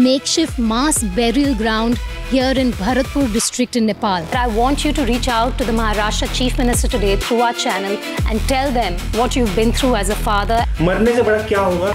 makeshift mass burial ground here in Bharatpur district in Nepal. I want you to reach out to the Maharashtra Chief Minister today through our channel and tell them what you've been through as a father. मरने से बड़ा क्या होगा?